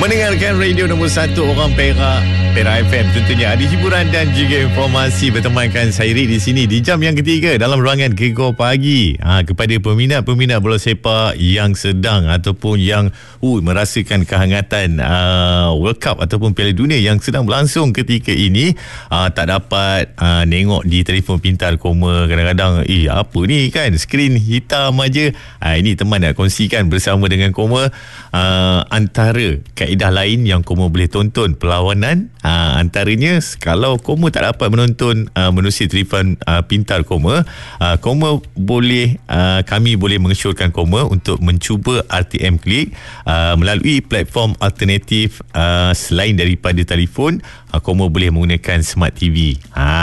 Mendengarkan radio nombor 1 orang Perak FM. Tentunya ada hiburan dan juga informasi. Bertemankan saya Rik di sini di jam yang ketiga dalam ruangan Gegar Pagi. Kepada peminat-peminat bola sepak yang sedang ataupun yang merasakan kehangatan World Cup ataupun Piala Dunia yang sedang berlangsung ketika ini, tak dapat nengok di telefon pintar Koma. Kadang-kadang apa ni kan, skrin hitam aja. Ini teman nak kongsikan bersama dengan Koma antara kaedah lain yang Koma boleh tonton perlawanan. Antaranya, kalau Koma tak dapat menonton menerusi telefon pintar Koma, Koma boleh, kami boleh mengesyorkan Koma untuk mencuba RTM Klik melalui platform alternatif selain daripada telefon. Koma boleh menggunakan Smart TV.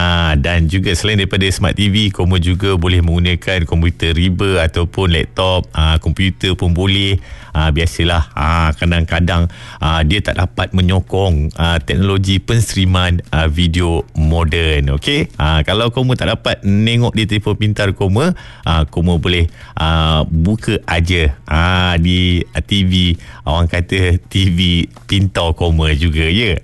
Dan juga selain daripada Smart TV, Koma juga boleh menggunakan komputer riba ataupun laptop, komputer pun boleh. Biasalah, kadang-kadang dia tak dapat menyokong teknologi penstreaman video moden. Okey, kalau Koma tak dapat nengok di telefon pintar Koma, Koma boleh buka aja di TV, orang kata TV pintar Koma juga, ya.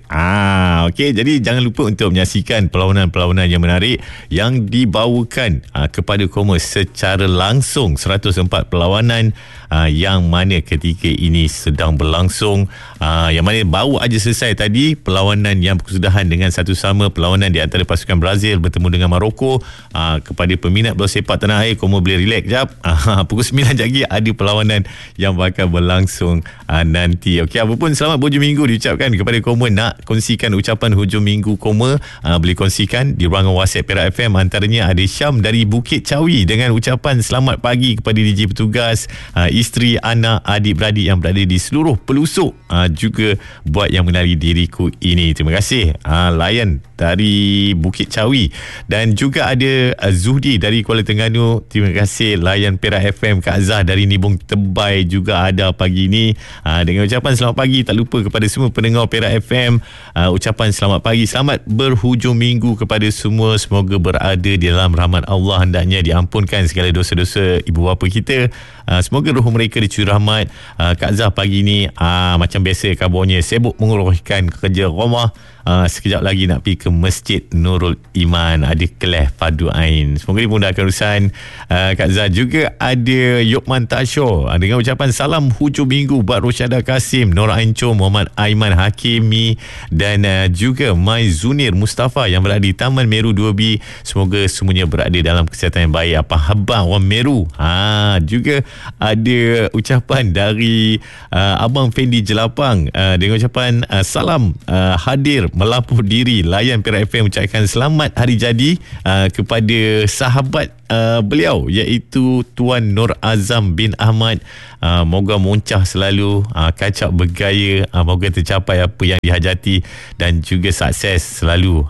Okey, jadi jangan lupa untuk menyaksikan perlawanan-perlawanan yang menarik yang dibawakan kepada Koma secara langsung. 104 perlawanan yang mana ketika ini sedang berlangsung, yang mana baru aja selesai tadi perlawanan yang berkesudahan dengan satu sama, perlawanan di antara pasukan Brazil bertemu dengan Morocco. Kepada peminat bola sepak tanah air, Koma boleh relax jap. Pukul 9 lagi ada perlawanan yang bakal berlangsung nanti. Okey, apa pun selamat berhujung minggu diucapkan kepada Koma. Nak kongsikan ucapan hujung minggu Koma, boleh kongsikan di ruangan WhatsApp Perak FM. Antaranya ada Syam dari Bukit Cawi dengan ucapan selamat pagi kepada DJ petugas, isteri, anak, adik-beradik yang berada di seluruh pelosok, juga buat yang mengenali diriku ini. Terima kasih Layan dari Bukit Cawi. Dan juga ada Zuhdi dari Kuala Terengganu. Terima kasih Layan Perak FM. Kak Zah dari Nibong Tebai juga ada pagi ini dengan ucapan selamat pagi. Tak lupa kepada semua pendengar Perak FM, ucapan selamat pagi, selamat berhujung minggu kepada semua. Semoga berada di dalam rahmat Allah, hendaknya diampunkan segala dosa-dosa ibu bapa kita. Semoga roh mereka dicuri rahmat. Kak Zah pagi ni macam biasa kabarnya sibuk menguruskan kerja rumah. Sekejap lagi nak pergi ke Masjid Nurul Iman, ada kelas Fardu Ain. Semoga dimudahkan urusan Kak Zah. Juga ada Yukman Tasho dengan ucapan salam hujung minggu buat Rosyada Kasim, Nur Ancur, Muhammad Aiman Hakimi dan juga Mai Zunir Mustafa yang berada di Taman Meru 2B. Semoga semuanya berada dalam kesihatan yang baik. Apa khabar orang Meru? Juga ada ucapan dari Abang Fendi Jelapang dengan ucapan salam hadir melapor diri. Layan Perak FM ucapkan selamat hari jadi kepada sahabat beliau, iaitu Tuan Nur Azam bin Ahmad. Moga moncah selalu, kacak bergaya, moga tercapai apa yang dihajati dan juga sukses selalu.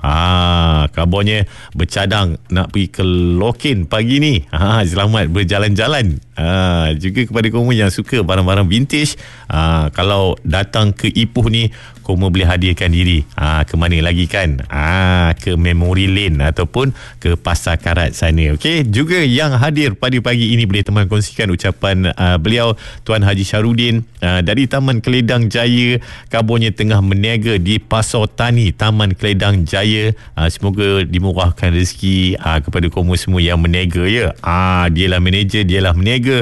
Kabarnya bercadang nak pergi ke Lokin pagi ni. Selamat berjalan-jalan. Juga kepada kamu yang suka barang-barang vintage, kalau datang ke Ipoh ni, Koma boleh hadirkan diri ke mana lagi kan, ke Memory Lane ataupun ke Pasar Karat sana. Okey, juga yang hadir pada pagi ini boleh teman kongsikan ucapan beliau, Tuan Haji Syarudin dari Taman Keledang Jaya. Kabarnya tengah meniaga di Pasar Tani Taman Keledang Jaya. Semoga dimurahkan rezeki kepada kamu semua yang meniaga, ya. Dialah manager, dialah meniaga.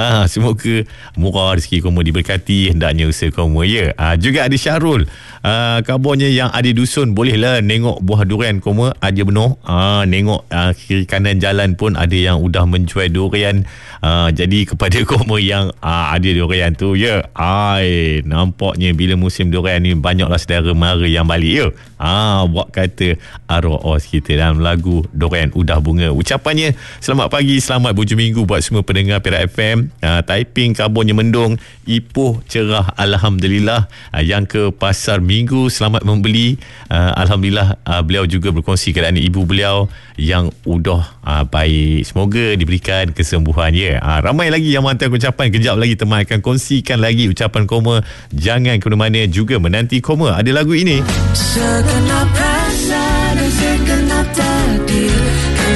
Semoga murah rezeki kamu, diberkati hendaknya usaha kamu, ya. Juga ada Syarul, kabarnya yang ada dusun bolehlah nengok buah durian kamu ada benar. Nengok kiri kanan jalan pun ada yang udah menjual durian. Jadi kepada kamu yang ada durian tu, ya, nampaknya bila musim durian ni banyaklah saudara mara yang balik, ya. Buat kata arwah kita dalam lagu Durian Udah Bunga. Ucapannya selamat pagi, selamat berhujung minggu buat semua pendengar Perak FM. Taiping kabarnya mendung, Ipoh cerah alhamdulillah. Yang ke Pasar Minggu selamat membeli. Alhamdulillah, beliau juga berkongsi keadaan ibu beliau yang udah baik. Semoga diberikan kesembuhan, ya. Ramai lagi yang menghantar ucapan. Kejap lagi teman akan kongsikan lagi ucapan Koma. Jangan ke mana-mana, juga menanti Koma. Ada lagu ini. Segenap rasa dan segenap takdir, kan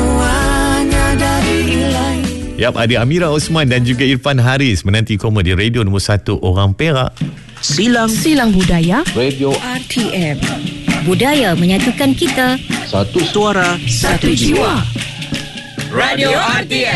semuanya dari ilahi. Yap, ada Amira Osman dan juga Irfan Haris menanti Koma di radio nombor 1 orang Perak. Silang budaya Radio RTM. Budaya menyatukan kita. Satu Suara Satu jiwa. Radio RTM.